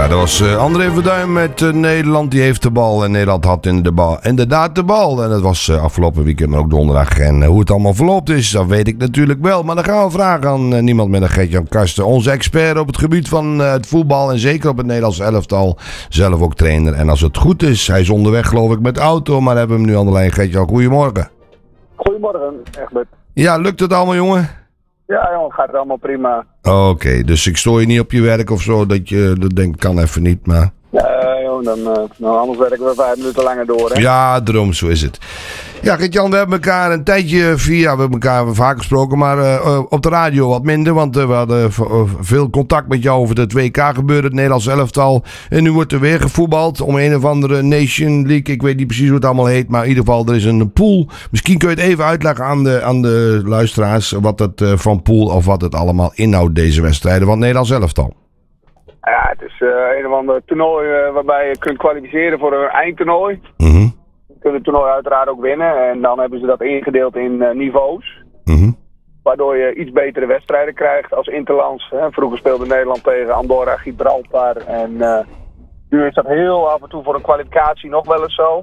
dat was André Verduin met Nederland. Die heeft de bal. En Nederland had inderdaad de bal. En dat was afgelopen weekend, maar ook donderdag. En hoe het allemaal verloopt is, dat weet ik natuurlijk wel. Maar dan gaan we vragen aan niemand met een Gert-Jan Karsten. Onze expert op het gebied van het voetbal. En zeker op het Nederlands elftal. Zelf ook trainer. En als het goed is, hij is onderweg geloof ik met de auto. Maar hebben we hem nu aan de lijn. Gert-Jan, goedemorgen. Goedemorgen, Egbert. Ja, lukt het allemaal, jongen? Ja, jongen, gaat het allemaal prima. Oké, dus ik stoor je niet op je werk of zo, dat je dat denkt, kan even niet, maar... Ja, jongen, dan anders werken we 5 minuten langer door, hè? Ja, daarom, zo is het. Ja, Gert-Jan, we hebben elkaar een tijdje we hebben elkaar vaak gesproken, maar op de radio wat minder, want we hadden veel contact met jou over het WK gebeuren, het Nederlands elftal. En nu wordt er weer gevoetbald om een of andere Nation League, ik weet niet precies hoe het allemaal heet, maar in ieder geval, er is een pool. Misschien kun je het even uitleggen aan de luisteraars, wat het van pool of wat het allemaal inhoudt, deze wedstrijden van het Nederlands elftal. Ja, het is een of ander toernooi waarbij je kunt kwalificeren voor een eindtoernooi. Mm-hmm. Je kunt het toernooi uiteraard ook winnen en dan hebben ze dat ingedeeld in niveaus. Mm-hmm. Waardoor je iets betere wedstrijden krijgt als interlands. Hè. Vroeger speelde Nederland tegen Andorra, Gibraltar en nu is dat heel af en toe voor een kwalificatie nog wel eens zo.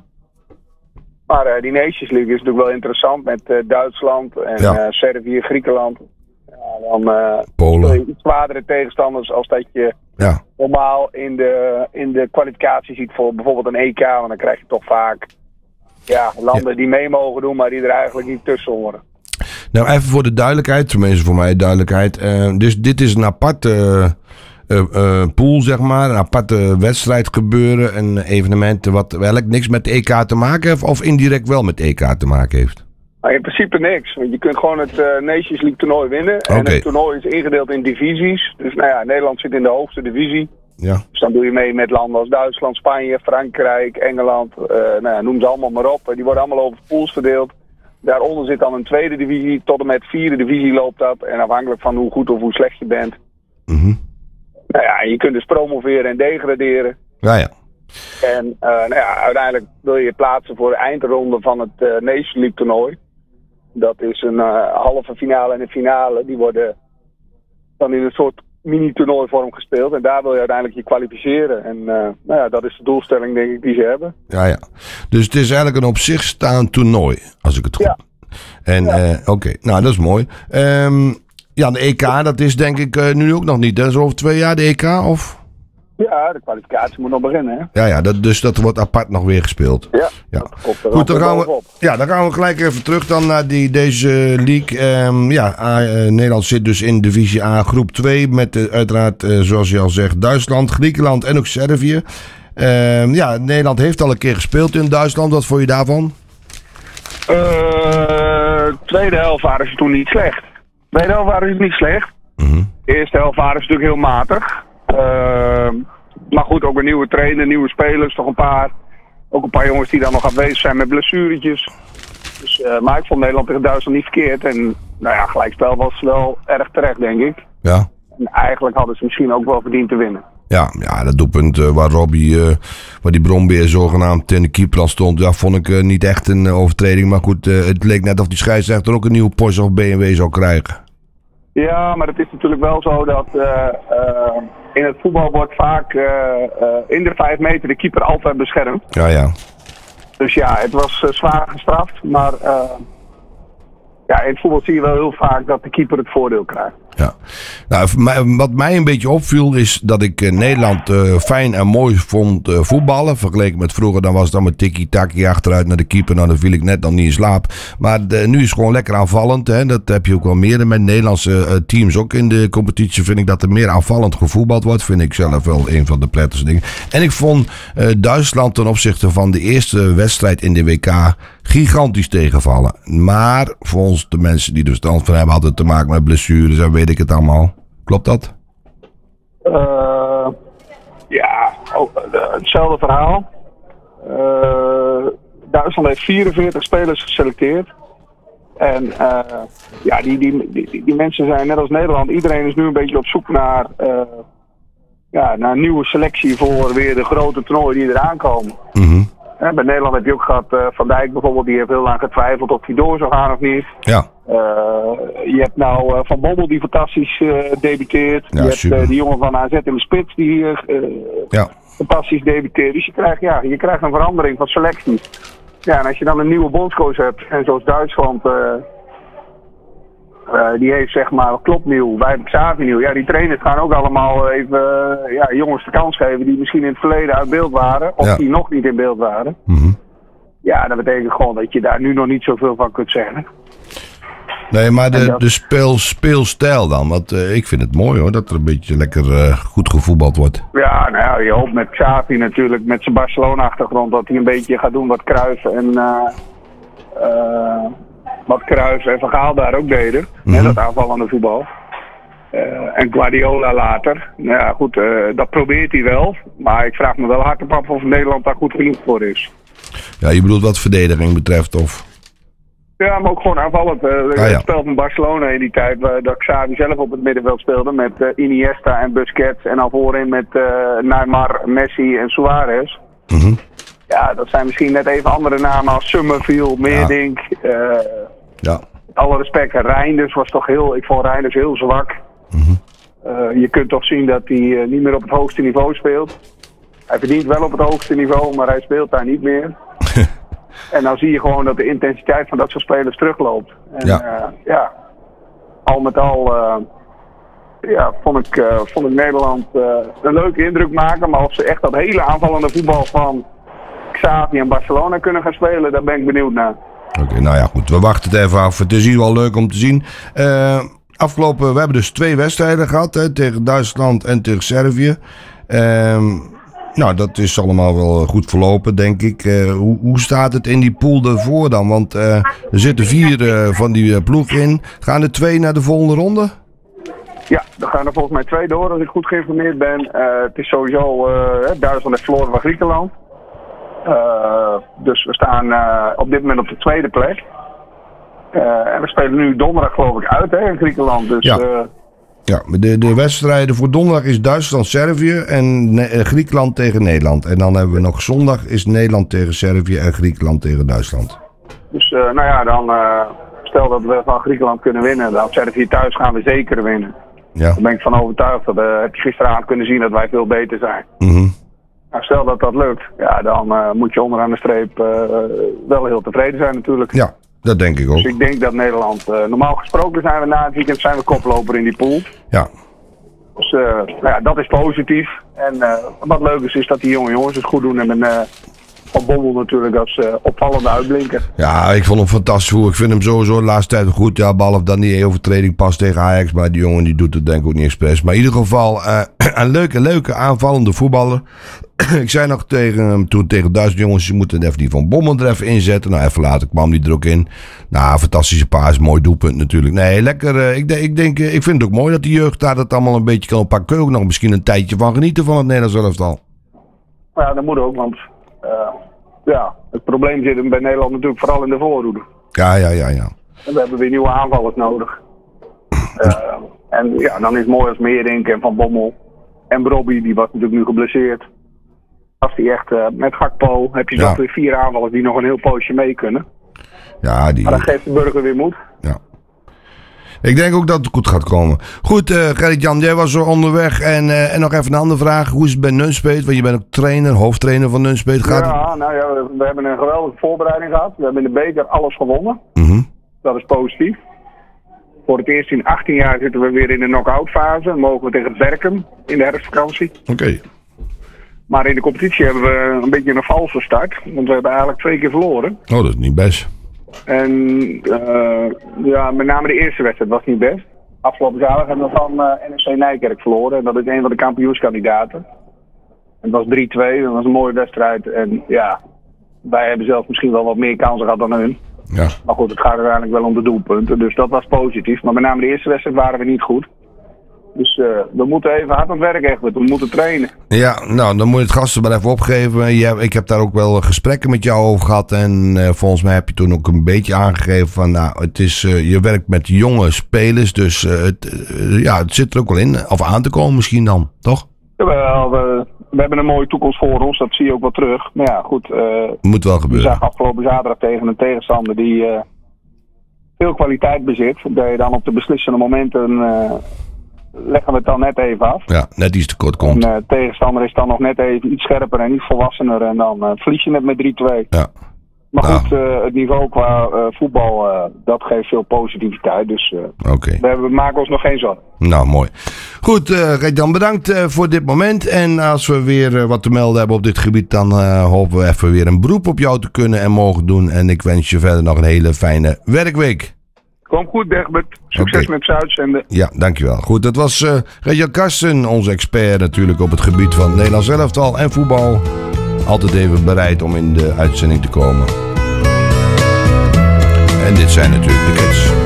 Maar die Nations League is natuurlijk wel interessant met Duitsland en Servië, Griekenland. Ja, dan Polen. iets zwaardere tegenstanders als dat je normaal in de kwalificatie ziet voor bijvoorbeeld een EK. Want dan krijg je toch vaak landen die mee mogen doen, maar die er eigenlijk niet tussen horen. Nou, even voor de duidelijkheid, tenminste voor mij duidelijkheid. Dus dit is een aparte pool, zeg maar. Een aparte wedstrijd gebeuren. Een evenement wat eigenlijk niks met de EK te maken heeft of indirect wel met EK te maken heeft. Nou, in principe niks, want je kunt gewoon het Nations League toernooi winnen. En het toernooi is ingedeeld in divisies. Dus Nederland zit in de hoogste divisie. Ja. Dus dan doe je mee met landen als Duitsland, Spanje, Frankrijk, Engeland. Noem ze allemaal maar op. Die worden allemaal over pools verdeeld. Daaronder zit dan een tweede divisie. Tot en met 4e divisie loopt dat. En afhankelijk van hoe goed of hoe slecht je bent. Mm-hmm. Je kunt dus promoveren en degraderen. Ja. En uiteindelijk wil je plaatsen voor de eindronde van het Nations League toernooi. Dat is een halve finale en een finale. Die worden dan in een soort mini-toernooivorm gespeeld. En daar wil je uiteindelijk je kwalificeren. En dat is de doelstelling, denk ik, die ze hebben. Ja. Dus het is eigenlijk een op zich staand toernooi, als ik het goed... Ja. En oké, nou dat is mooi. De EK, dat is denk ik nu ook nog niet. Dat is over 2 jaar de EK, of... Ja, de kwalificatie moet nog beginnen, hè? Ja, dus dat wordt apart nog weer gespeeld. Ja. Dat komt er. Goed, dan gaan we gelijk even terug dan naar deze league. Nederland zit dus in divisie A, groep 2. Met uiteraard, zoals je al zegt, Duitsland, Griekenland en ook Servië. Nederland heeft al een keer gespeeld in Duitsland. Wat vond je daarvan? Tweede helft waren ze toen niet slecht. Mm-hmm. De eerste helft waren ze natuurlijk heel matig. Maar goed, ook een nieuwe trainer, nieuwe spelers, toch een paar jongens die dan nog afwezig zijn met blessuretjes. Dus, maar ik vond Nederland tegen Duitsland niet verkeerd. En gelijkspel was wel erg terecht, denk ik. Ja. En eigenlijk hadden ze misschien ook wel verdiend te winnen. Ja, dat doelpunt waar waar die Brombeer zogenaamd in de keeper stond, vond ik niet echt een overtreding. Maar goed, het leek net of die scheidsrechter ook een nieuwe Porsche of BMW zou krijgen. Ja, maar het is natuurlijk wel zo dat in het voetbal wordt vaak in de 5 meter de keeper altijd beschermd. Ja. Dus het was zwaar gestraft, maar in het voetbal zie je wel heel vaak dat de keeper het voordeel krijgt. Ja. Nou, wat mij een beetje opviel is dat ik Nederland fijn en mooi vond voetballen. Vergeleken met vroeger, dan was het dan met tikkie-takkie achteruit naar de keeper. Nou, dan viel ik net nog niet in slaap. Maar nu is het gewoon lekker aanvallend. Hè. Dat heb je ook wel meer met Nederlandse teams. Ook in de competitie vind ik dat er meer aanvallend gevoetbald wordt. Vind ik zelf wel een van de prettigste dingen. En ik vond Duitsland ten opzichte van de eerste wedstrijd in de WK gigantisch tegenvallen. Maar volgens de mensen die er verstand van hebben, had het te maken met blessures en weet ik het allemaal. Klopt dat? Hetzelfde verhaal. Duitsland heeft 44 spelers geselecteerd. En die mensen zijn net als Nederland. Iedereen is nu een beetje op zoek naar naar een nieuwe selectie voor weer de grote toernooien die eraan komen. Mm-hmm. Bij Nederland heb je ook gehad Van Dijk bijvoorbeeld, die heeft heel lang getwijfeld of hij door zou gaan of niet. Ja. Je hebt nou Van Bommel die fantastisch debuteert. Ja, je hebt die jongen van AZ in de spits die fantastisch debuteert. Dus je krijgt een verandering van selectie. Ja, en als je dan een nieuwe bondscoach hebt, en zoals Duitsland, die heeft zeg maar Klopnieuw, wij hebben Xavi nieuw. Ja, die trainers gaan ook allemaal even jongens de kans geven die misschien in het verleden uit beeld waren, of die nog niet in beeld waren. Mm-hmm. Ja, dat betekent gewoon dat je daar nu nog niet zoveel van kunt zeggen. Nee, maar de speelstijl dan. Want ik vind het mooi hoor, dat er een beetje lekker goed gevoetbald wordt. Ja, nou ja, je hoopt met Xavi natuurlijk, met zijn Barcelona-achtergrond, dat hij een beetje gaat doen wat Cruijff en Van Gaal daar ook deden. Mm-hmm. Dat aanvallende voetbal. En Guardiola later. Nou ja, goed, dat probeert hij wel. Maar ik vraag me wel hard op af of Nederland daar goed genoeg voor is. Ja, je bedoelt wat verdediging betreft, of? Ja, maar ook gewoon aanvallend. Het spel van Barcelona in die tijd, dat Xavi zelf op het middenveld speelde met Iniesta en Busquets. En al voorin met Neymar, Messi en Suarez. Mm-hmm. Ja, dat zijn misschien net even andere namen als Summerfield, Meerdink. Alle respect, Reinders was toch ik vond Reinders heel zwak. Mm-hmm. Je kunt toch zien dat hij niet meer op het hoogste niveau speelt. Hij verdient wel op het hoogste niveau, maar hij speelt daar niet meer. En dan zie je gewoon dat de intensiteit van dat soort spelers terugloopt. En al met al vond ik Nederland een leuke indruk maken. Maar of ze echt dat hele aanvallende voetbal van Xavi en Barcelona kunnen gaan spelen, daar ben ik benieuwd naar. Oké, nou ja, goed. We wachten het even af. Het is hier wel leuk om te zien. We hebben dus 2 wedstrijden gehad, hè, tegen Duitsland en tegen Servië. Nou, dat is allemaal wel goed verlopen, denk ik. Hoe staat het in die pool ervoor dan? Want er zitten 4 van die ploeg in. Gaan er 2 naar de volgende ronde? Ja, er gaan er volgens mij 2 door, als ik goed geïnformeerd ben. Het is sowieso, Duitsland heeft verloren van Griekenland. Dus we staan op dit moment op de 2e plek. En we spelen nu donderdag geloof ik uit in Griekenland. Dus, ja, de wedstrijden voor donderdag is Duitsland-Servië en Griekenland tegen Nederland. En dan hebben we nog zondag is Nederland tegen Servië en Griekenland tegen Duitsland. Dus dan stel dat we van Griekenland kunnen winnen. Dan Servië thuis gaan we zeker winnen. Ja. Daar ben ik van overtuigd. Dat heb je gisteravond kunnen zien dat wij veel beter zijn. Mm-hmm. Nou, stel dat dat lukt, dan moet je onderaan de streep wel heel tevreden zijn natuurlijk. Ja, dat denk ik ook. Dus ik denk dat Nederland, normaal gesproken zijn we na het weekend koploper in die pool. Ja. Dus dat is positief. En wat leuk is dat die jonge jongens het goed doen. En Van Bommel natuurlijk als opvallende uitblinker. Ja, ik vond hem fantastisch. Ik vind hem sowieso de laatste tijd goed. Ja, behalve dan die overtreding pas tegen Ajax. Maar die jongen die doet het denk ik ook niet expres. Maar in ieder geval een leuke aanvallende voetballer. Ik zei nog toen tegen Duitsland, jongens, je moet even die Van Bommel er even inzetten. Nou, even later kwam die er ook in. Nou, fantastische paas, mooi doelpunt natuurlijk. Nee, lekker. Ik vind het ook mooi dat de jeugd daar dat allemaal een beetje kan oppakken. Kun je ook nog misschien een tijdje van genieten van het Nederlands elftal. Ja, dat moet ook, want het probleem zit bij Nederland natuurlijk vooral in de voorhoede. Ja. En we hebben weer nieuwe aanvallers nodig. Dan is het mooi als Meerdink en Van Bommel en Robbie, die was natuurlijk nu geblesseerd. Als die echt met Gakpo heb je toch weer 4 aanvallers die nog een heel poosje mee kunnen. Ja, maar dan geeft de burger weer moed. Ja. Ik denk ook dat het goed gaat komen. Goed, Gerrit-Jan, jij was zo onderweg. En nog even een andere vraag. Hoe is het bij Nunspeet? Want je bent ook hoofdtrainer van Nunspeet. We hebben een geweldige voorbereiding gehad. We hebben in de beker alles gewonnen. Mm-hmm. Dat is positief. Voor het eerst in 18 jaar zitten we weer in de knock-out fase. Dan mogen we tegen Berkem in de herfstvakantie. Oké. Maar in de competitie hebben we een beetje een valse start. Want we hebben eigenlijk 2 keer verloren. Oh, dat is niet best. En met name de eerste wedstrijd was niet best. Afgelopen zaterdag hebben we van NEC Nijkerk verloren. En dat is een van de kampioenskandidaten. En het was 3-2, dat was een mooie wedstrijd. En wij hebben zelfs misschien wel wat meer kansen gehad dan hun. Ja. Maar goed, het gaat uiteindelijk wel om de doelpunten. Dus dat was positief. Maar met name de eerste wedstrijd waren we niet goed. Dus we moeten even hard aan het werk echt. We moeten trainen. Ja, nou dan moet je het gasten maar even opgeven. Ik heb daar ook wel gesprekken met jou over gehad. En volgens mij heb je toen ook een beetje aangegeven van het is, je werkt met jonge spelers. Dus het zit er ook wel in. Of aan te komen misschien dan, toch? Jawel, we hebben een mooie toekomst voor ons. Dat zie je ook wel terug. Maar ja, goed. Moet wel gebeuren. We zagen afgelopen zaterdag tegen een tegenstander die veel kwaliteit bezit. Dat je dan op de beslissende momenten leggen we het dan net even af. Ja, net iets te kort komt. En tegenstander is dan nog net even iets scherper en iets volwassener. En dan verlies je het met 3-2. Ja. Maar goed, het niveau qua voetbal, dat geeft veel positiviteit. Dus we maken ons nog geen zorgen. Nou, mooi. Goed, Gert-Jan, bedankt voor dit moment. En als we weer wat te melden hebben op dit gebied, dan hopen we even weer een beroep op jou te kunnen en mogen doen. En ik wens je verder nog een hele fijne werkweek. Kom goed, Degbert. Succes met Zuidzenden. Ja, dankjewel. Goed, dat was Gert-Jan Karsten, onze expert natuurlijk op het gebied van Nederlands elftal en voetbal. Altijd even bereid om in de uitzending te komen. En dit zijn natuurlijk de Cats.